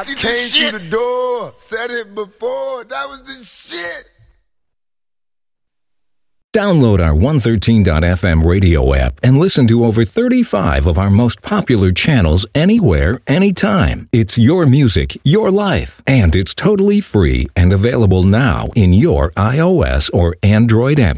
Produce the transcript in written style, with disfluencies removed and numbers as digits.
I came through the door, said it before. That was the shit. Download our 113.fm radio app and listen to over 35 of our most popular channels anywhere, anytime. It's your music, your life, and it's totally free and available now in your iOS or Android app